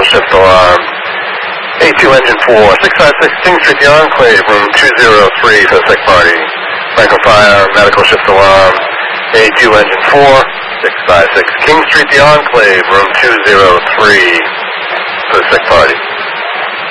shift alarm. A2 engine 4, 656 King Street, the Enclave, room 203 for the sick party. Franklin Fire, medical shift alarm. A2 engine 4, 656 King Street, the Enclave, room 203 for the sick party.